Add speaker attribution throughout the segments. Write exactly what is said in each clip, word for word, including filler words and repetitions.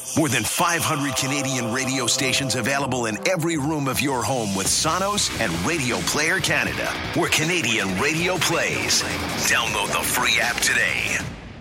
Speaker 1: More than five hundred Canadian radio stations available in every room of your home with Sonos and Radio Player Canada, where Canadian radio plays. Download the free app today.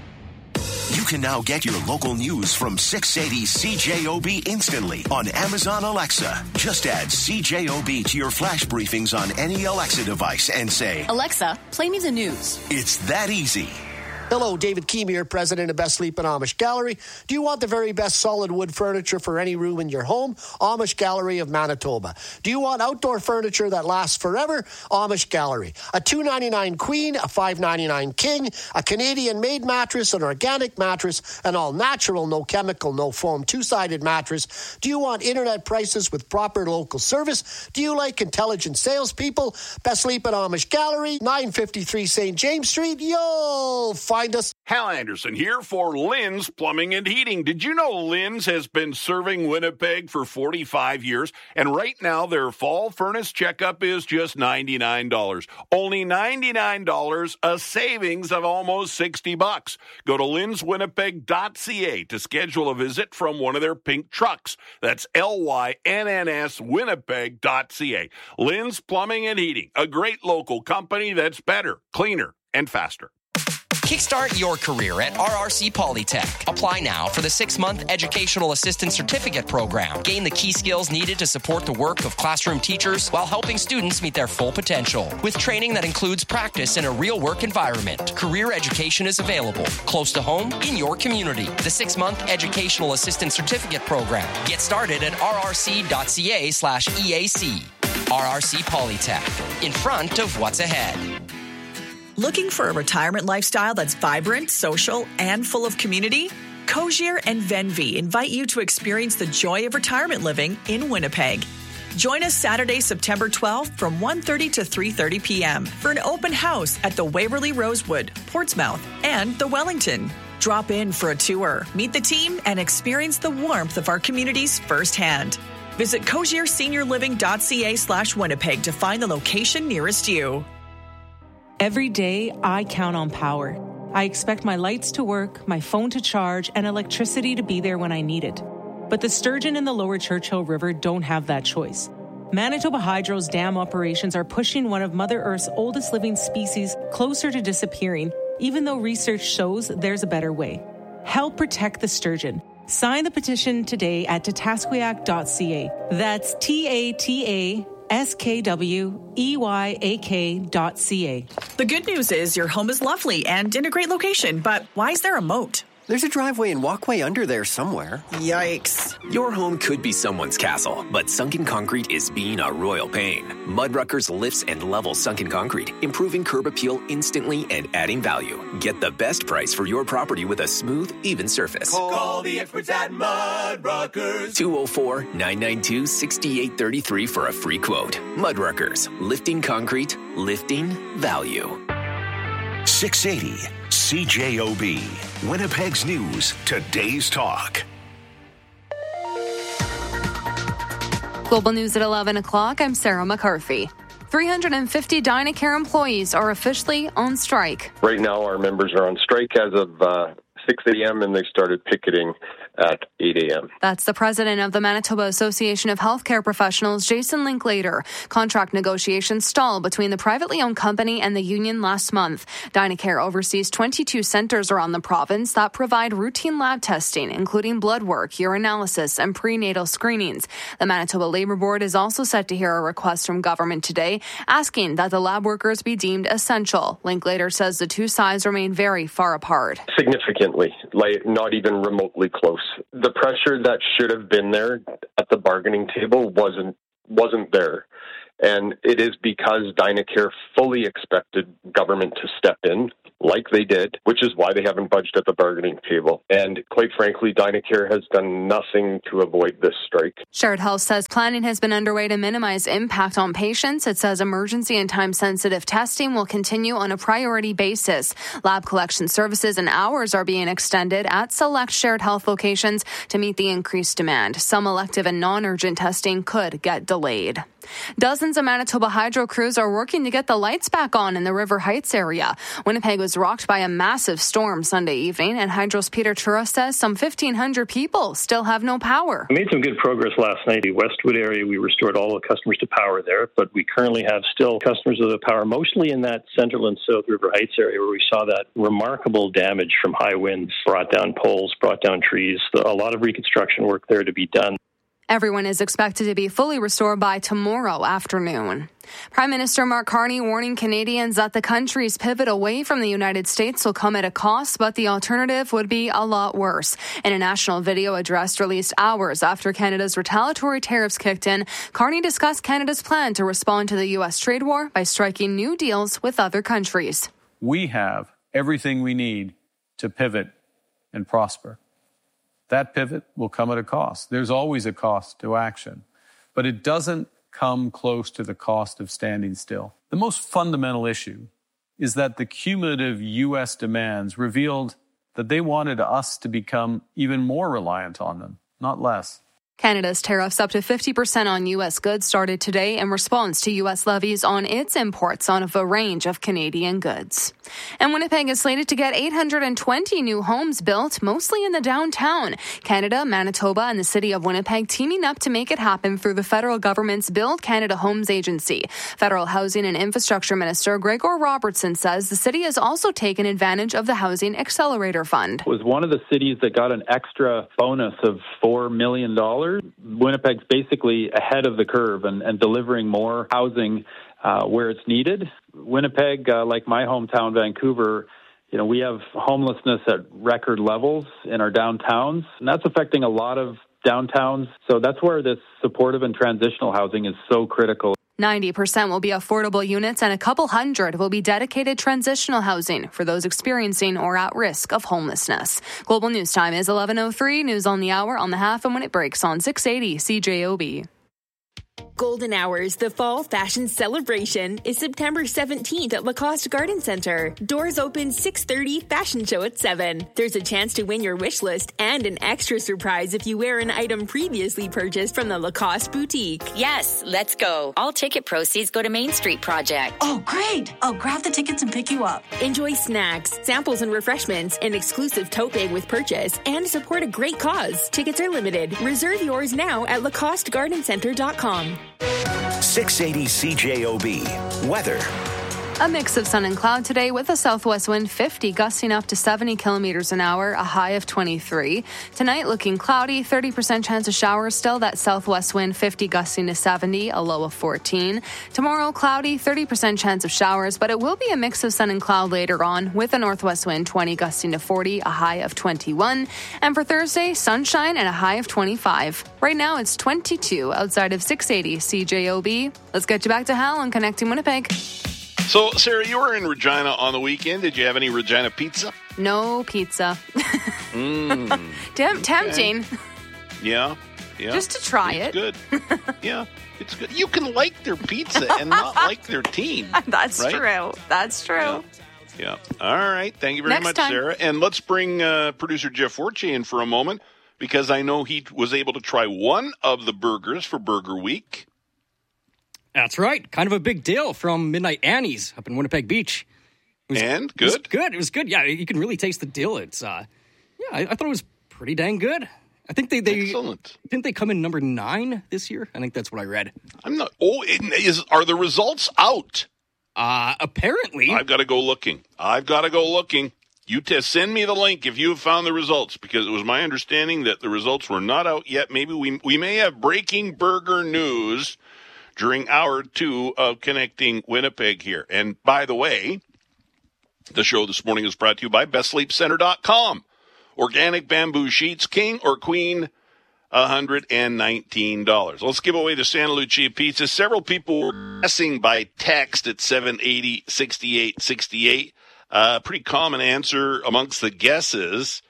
Speaker 1: You can now get your local news from six eighty C J O B instantly on Amazon Alexa. Just add C J O B to your flash briefings on any Alexa device and say,
Speaker 2: Alexa, play me the news.
Speaker 1: It's that easy.
Speaker 3: Hello, David Keem here, president of Best Sleep and Amish Gallery. Do you want the very best solid wood furniture for any room in your home? Amish Gallery of Manitoba. Do you want outdoor furniture that lasts forever? Amish Gallery. A two ninety-nine queen, a five ninety-nine king, a Canadian-made mattress, an organic mattress, an all-natural, no chemical, no foam, two-sided mattress. Do you want internet prices with proper local service? Do you like intelligent salespeople? Best Sleep and Amish Gallery, nine fifty-three Saint James Street. You'll find us.
Speaker 4: Hal Anderson here for Lynn's Plumbing and Heating. Did you know Lynn's has been serving Winnipeg for forty-five years? And right now, their fall furnace checkup is just ninety-nine dollars. Only ninety-nine dollars, a savings of almost sixty bucks. Go to lyns winnipeg dot c a to schedule a visit from one of their pink trucks. That's L Y N N S winnipeg dot c a. Lynn's Plumbing and Heating, a great local company that's better, cleaner, and faster.
Speaker 5: Kickstart your career at R R C Polytech. Apply now for the six-month Educational Assistant Certificate Program. Gain the key skills needed to support the work of classroom teachers while helping students meet their full potential. With training that includes practice in a real work environment, career education is available close to home in your community. The six-month Educational Assistant Certificate Program. Get started at r r c dot c a slash e a c. R R C Polytech. In front of what's ahead.
Speaker 6: Looking for a retirement lifestyle that's vibrant, social, and full of community? Cozier and Venvi invite you to experience the joy of retirement living in Winnipeg. Join us Saturday, September twelfth from one thirty to three thirty p.m. for an open house at the Waverly Rosewood, Portsmouth, and the Wellington. Drop in for a tour, meet the team, and experience the warmth of our communities firsthand. Visit cozier senior living dot c a slash Winnipeg to find the location nearest you.
Speaker 7: Every day, I count on power. I expect my lights to work, my phone to charge, and electricity to be there when I need it. But the sturgeon in the lower Churchill River don't have that choice. Manitoba Hydro's dam operations are pushing one of Mother Earth's oldest living species closer to disappearing, even though research shows there's a better way. Help protect the sturgeon. Sign the petition today at tatasquiac dot c a. That's T A T A S K W E Y A K dot C A.
Speaker 6: The good news is your home is lovely and in a great location, but why is there a moat?
Speaker 8: There's a driveway and walkway under there somewhere.
Speaker 6: Yikes.
Speaker 9: Your home could be someone's castle, but sunken concrete is being a royal pain. Mudruckers lifts and levels sunken concrete, improving curb appeal instantly and adding value. Get the best price for your property with a smooth, even surface.
Speaker 10: Call the experts at Mudruckers.
Speaker 9: two oh four, nine nine two, six eight three three for a free quote. Mudruckers, lifting concrete, lifting value.
Speaker 1: six eighty C J O B, Winnipeg's News, Today's Talk.
Speaker 11: Global News at eleven o'clock, I'm Sarah McCarthy. three hundred fifty Dynacare employees are officially on strike.
Speaker 12: Right now, our members are on strike as of uh, six a.m. and they started picketing at eight a.m.
Speaker 11: That's the president of the Manitoba Association of Healthcare Professionals, Jason Linklater. Contract negotiations stalled between the privately owned company and the union last month. Dynacare oversees twenty-two centers around the province that provide routine lab testing, including blood work, urinalysis, and prenatal screenings. The Manitoba Labour Board is also set to hear a request from government today, asking that the lab workers be deemed essential. Linklater says the two sides remain very far apart.
Speaker 12: Significantly, like not even remotely close. The pressure that should have been there at the bargaining table wasn't wasn't there. And it is because Dynacare fully expected government to step in like they did, which is why they haven't budged at the bargaining table. And quite frankly, Dynacare has done nothing to avoid this strike.
Speaker 11: Shared Health says planning has been underway to minimize impact on patients. It says emergency and time-sensitive testing will continue on a priority basis. Lab collection services and hours are being extended at select Shared Health locations to meet the increased demand. Some elective and non-urgent testing could get delayed. Dozens of Manitoba Hydro crews are working to get the lights back on in the River Heights area. Winnipeg was rocked by a massive storm Sunday evening, and Hydro's Peter Tura says some fifteen hundred people still have no power.
Speaker 13: We made some good progress last night. The Westwood area, we restored all the customers to power there, but we currently have still customers of the power, mostly in that Central and South River Heights area where we saw that remarkable damage from high winds, brought down poles, brought down trees. A lot of reconstruction work there to be done.
Speaker 11: Everyone is expected to be fully restored by tomorrow afternoon. Prime Minister Mark Carney warning Canadians that the country's pivot away from the United States will come at a cost, but the alternative would be a lot worse. In a national video address released hours after Canada's retaliatory tariffs kicked in, Carney discussed Canada's plan to respond to the U S trade war by striking new deals with other countries.
Speaker 14: We have everything we need to pivot and prosper. That pivot will come at a cost. There's always a cost to action, but it doesn't come close to the cost of standing still. The most fundamental issue is that the cumulative U S demands revealed that they wanted us to become even more reliant on them, not less.
Speaker 11: Canada's tariffs up to fifty percent on U S goods started today in response to U S levies on its imports on a range of Canadian goods. And Winnipeg is slated to get eight hundred twenty new homes built, mostly in the downtown. Canada, Manitoba, and the city of Winnipeg teaming up to make it happen through the federal government's Build Canada Homes Agency. Federal Housing and Infrastructure Minister Gregor Robertson says the city has also taken advantage of the Housing Accelerator Fund.
Speaker 15: It was one of the cities that got an extra bonus of four million dollars. Winnipeg's basically ahead of the curve and, and delivering more housing uh, where it's needed. Winnipeg, uh, like my hometown, Vancouver, you know, we have homelessness at record levels in our downtowns, and that's affecting a lot of downtowns. So that's where this supportive and transitional housing is so critical.
Speaker 11: ninety percent will be affordable units and a couple hundred will be dedicated transitional housing for those experiencing or at risk of homelessness. Global News Time is eleven oh three. News on the hour, on the half, and when it breaks on six eighty C J O B.
Speaker 16: Golden Hours, the fall fashion celebration, is September seventeenth at Lacoste Garden Center. Doors open six thirty, fashion show at seven. There's a chance to win your wish list and an extra surprise if you wear an item previously purchased from the Lacoste boutique.
Speaker 17: Yes, let's go. All ticket proceeds go to Main Street Project.
Speaker 18: Oh, great. I'll grab the tickets and pick you up.
Speaker 16: Enjoy snacks, samples and refreshments, an exclusive tote bag with purchase, and support a great cause. Tickets are limited. Reserve yours now at lacoste garden center dot com.
Speaker 1: six eighty C J O B. Weather.
Speaker 11: A mix of sun and cloud today with a southwest wind fifty, gusting up to seventy kilometers an hour, a high of twenty-three. Tonight looking cloudy, thirty percent chance of showers still, that southwest wind fifty gusting to seventy, a low of fourteen. Tomorrow cloudy, thirty percent chance of showers, but it will be a mix of sun and cloud later on with a northwest wind twenty gusting to forty, a high of twenty-one. And for Thursday, sunshine and a high of twenty-five. Right now it's twenty-two outside of six eighty C J O B. Let's get you back to Hal on Connecting Winnipeg.
Speaker 4: So, Sarah, you were in Regina on the weekend. Did you have any Regina pizza?
Speaker 11: No pizza.
Speaker 4: mm.
Speaker 11: Tem- tempting.
Speaker 4: Okay. Yeah, yeah.
Speaker 11: Just to try
Speaker 4: it's
Speaker 11: it.
Speaker 4: Good. Yeah, it's good. You can like their pizza and not like their team.
Speaker 11: That's
Speaker 4: right?
Speaker 11: true. That's true.
Speaker 4: Yeah. yeah. All right. Thank you very
Speaker 11: Next
Speaker 4: much,
Speaker 11: time.
Speaker 4: Sarah. And let's bring uh, producer Jeff Fortier in for a moment, because I know he was able to try one of the burgers for Burger Week.
Speaker 19: That's right. Kind of a big deal from Midnight Annie's up in Winnipeg Beach. It was,
Speaker 4: and good?
Speaker 19: It was good. It was good. Yeah, you can really taste the dill. It's, uh, yeah, I, I thought it was pretty dang good. I think they, they
Speaker 4: Excellent.
Speaker 19: Didn't they come in number nine this year? I think that's what I read.
Speaker 4: I'm not. Oh, it, is are the results out?
Speaker 19: Uh, apparently.
Speaker 4: I've got to go looking. I've got to go looking. You t- send me the link if you have found the results, because it was my understanding that the results were not out yet. Maybe we we may have breaking burger news during hour two of Connecting Winnipeg here. And by the way, the show this morning is brought to you by best sleep center dot com. Organic bamboo sheets, king or queen, one hundred nineteen dollars. Let's give away the Santa Lucia pizza. Several people were guessing by text at seven eighty, sixty-eight sixty-eight. Uh, pretty common answer amongst the guesses.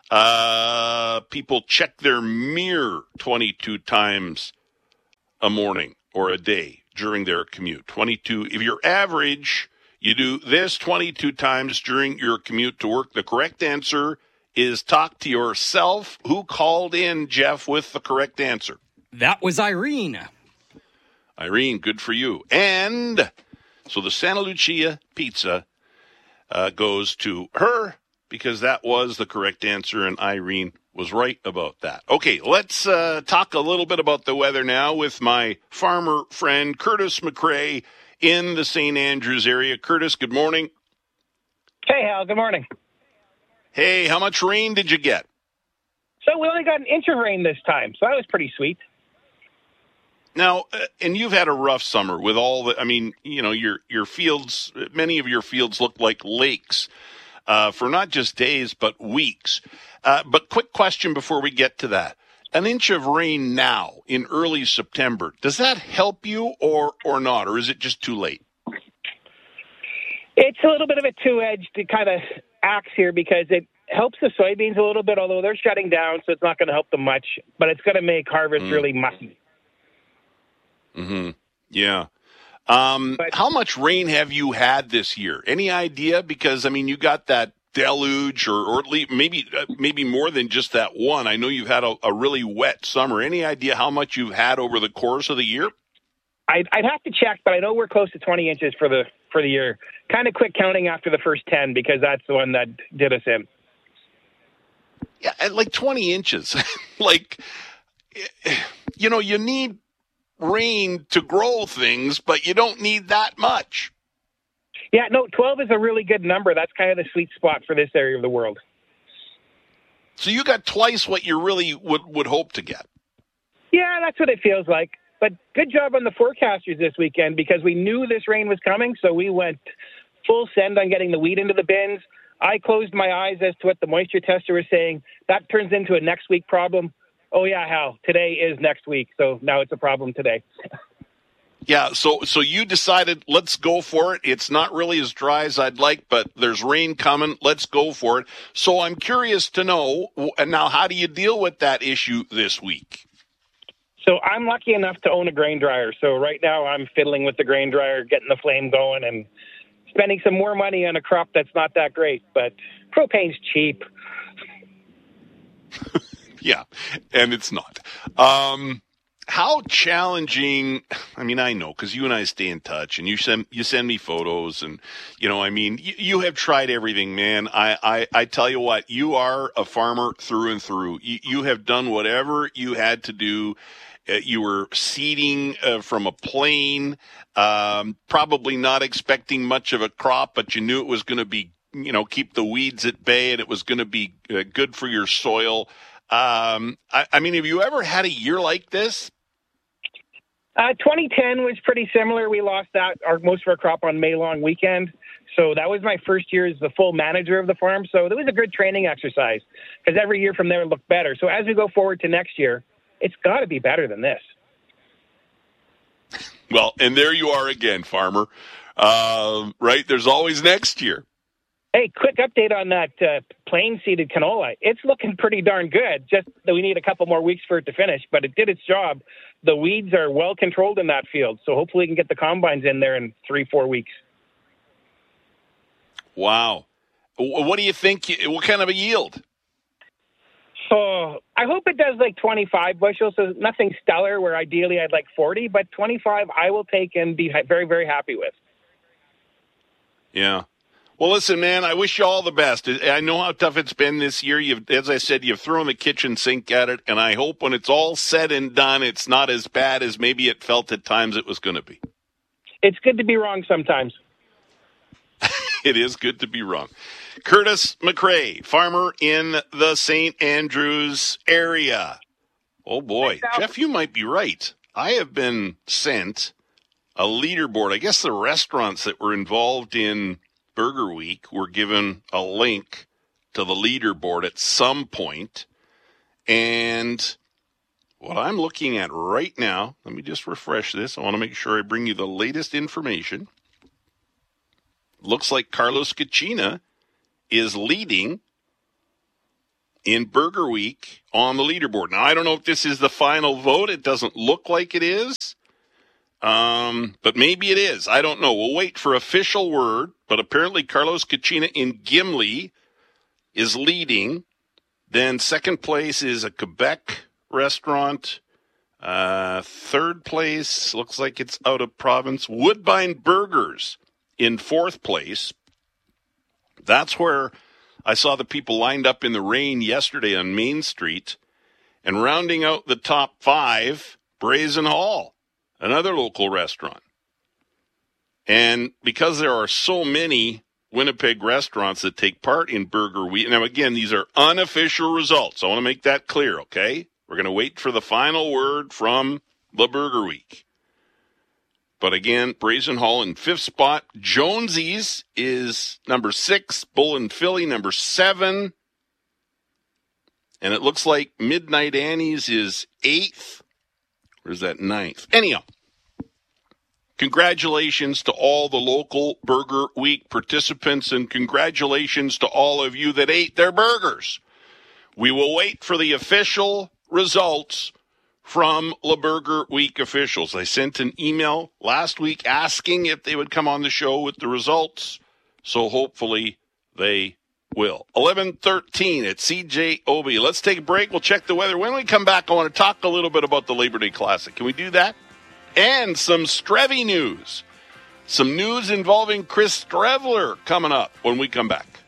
Speaker 4: Uh, people check their mirror twenty-two times a morning or a day during their commute. twenty-two. If you're average, you do this twenty-two times during your commute to work. The correct answer is talk to yourself. Who called in, Jeff, with the correct answer?
Speaker 19: That was Irene.
Speaker 4: Irene, good for you. And so the Santa Lucia pizza uh, goes to her because that was the correct answer, and Irene was right about that. Okay, let's uh, talk a little bit about the weather now with my farmer friend, Curtis McRae, in the Saint Andrews area. Curtis, good morning.
Speaker 20: Hey, Hal, good morning.
Speaker 4: Hey, how much rain did you get?
Speaker 20: So we only got an inch of rain this time, so that was pretty sweet.
Speaker 4: Now, uh, and you've had a rough summer with all the, I mean, you know, your your fields, many of your fields look like lakes uh, for not just days, but weeks. Uh, but quick question before we get to that. An inch of rain now in early September, does that help you or, or not, or is it just too late?
Speaker 20: It's a little bit of a two-edged kind of axe here because it helps the soybeans a little bit, although they're shutting down, so it's not going to help them much, but it's going to make harvest mm. really mucky.
Speaker 4: Mm-hmm. Yeah. Um,
Speaker 20: but,
Speaker 4: how much rain have you had this year? Any idea? Because, I mean, you got that deluge or, or at least maybe uh, maybe more than just that one. I know you've had a, a really wet summer. Any idea how much you've had over the course of the year?
Speaker 20: I'd, I'd have to check, but I know we're close to twenty inches for the for the year. Kind of quick counting after the first ten because that's the one that did us in.
Speaker 4: Yeah, at like twenty inches. Like, you know, you need rain to grow things, but you don't need that much.
Speaker 20: Yeah, no, twelve is a really good number. That's kind of the sweet spot for this area of the world.
Speaker 4: So you got twice what you really would, would hope to get.
Speaker 20: Yeah, that's what it feels like. But good job on the forecasters this weekend because we knew this rain was coming, so we went full send on getting the wheat into the bins. I closed my eyes as to what the moisture tester was saying. That turns into a next week problem. Oh, yeah, Hal, today is next week, so now it's a problem today.
Speaker 4: Yeah, so so you decided, let's go for it. It's not really as dry as I'd like, but there's rain coming. Let's go for it. So I'm curious to know, and now how do you deal with that issue this week?
Speaker 20: So I'm lucky enough to own a grain dryer. So right now I'm fiddling with the grain dryer, getting the flame going, and spending some more money on a crop that's not that great. But propane's cheap.
Speaker 4: Yeah, and it's not. Um How challenging, I mean, I know, because you and I stay in touch, and you send you send me photos, and, you know, I mean, you, you have tried everything, man. I, I, I tell you what, you are a farmer through and through. You, you have done whatever you had to do. Uh, you were seeding uh, from a plane, um, probably not expecting much of a crop, but you knew it was going to be, you know, keep the weeds at bay, and it was going to be uh, good for your soil. Um, I, I mean, have you ever had a year like this?
Speaker 20: Uh, twenty ten was pretty similar. We lost that our most of our crop on May long weekend. So that was my first year as the full manager of the farm. So it was a good training exercise because every year from there it looked better. So as we go forward to next year, it's got to be better than this.
Speaker 4: Well, and there you are again, farmer. Uh, right? There's always next year.
Speaker 20: Hey, quick update on that uh, plain-seeded canola. It's looking pretty darn good, just that we need a couple more weeks for it to finish, but it did its job. The weeds are well controlled in that field, so hopefully we can get the combines in there in three, four weeks.
Speaker 4: Wow. What do you think? What kind of a yield?
Speaker 20: So I hope it does like twenty-five bushels, so nothing stellar where ideally I'd like forty, but twenty-five I will take and be very, very happy with.
Speaker 4: Yeah. Well, listen, man, I wish you all the best. I know how tough it's been this year. You've, as I said, you've thrown the kitchen sink at it, and I hope when it's all said and done, it's not as bad as maybe it felt at times it was going to be.
Speaker 20: It's good to be wrong sometimes.
Speaker 4: It is good to be wrong. Curtis McRae, farmer in the Saint Andrews area. Oh, boy. Jeff, you might be right. I have been sent a leaderboard. I guess the restaurants that were involved in Burger Week were given a link to the leaderboard at some point. And what I'm looking at right now, let me just refresh this. I want to make sure I bring you the latest information. Looks like Carlos Kachina is leading in Burger Week on the leaderboard. Now, I don't know if this is the final vote. It doesn't look like it is. Um, but maybe it is. I don't know. We'll wait for official word. But apparently Carlos Kachina in Gimli is leading. Then second place is a Quebec restaurant. Uh, third place, looks like it's out of province. Woodbine Burgers in fourth place. That's where I saw the people lined up in the rain yesterday on Main Street. And rounding out the top five, Brazen Hall, another local restaurant. And because there are so many Winnipeg restaurants that take part in Burger Week, now again, these are unofficial results. I want to make that clear, okay? We're going to wait for the final word from the Burger Week. But again, Brazen Hall in fifth spot. Jonesy's is number six. Bull and Philly, number seven. And it looks like Midnight Annie's is eighth. Or is that ninth? Anyhow, congratulations to all the local Burger Week participants, and congratulations to all of you that ate their burgers. We will wait for the official results from the Burger Week officials. I sent an email last week asking if they would come on the show with the results, so hopefully they will. eleven thirteen at C J O B. Let's take a break. We'll check the weather. When we come back, I want to talk a little bit about the Labor Day Classic. Can we do that? And some Strevy news. Some news involving Chris Streveler coming up when we come back.